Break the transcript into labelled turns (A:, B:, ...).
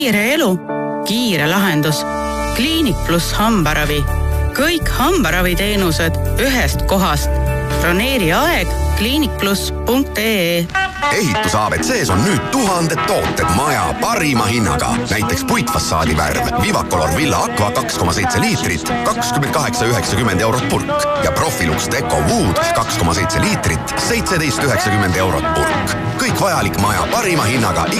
A: Kiire elu, kiire lahendus. Kliinik pluss hambaravi. Kõik hambaraviteenused ühest kohast. Broneeri aeg kliinikplus.ee.
B: Ehitus ABCs on nüüd 1000 tooted maja parima hinnaga. Näiteks puitfassaadi värv Vivacolor Villa Aqua 2,7 liitrit, 28,90 eurot purk. Ja Profilux Deco Wood 2,7 liitrit, 17,90 eurot purk. Kõik vajalik maja parima hinnaga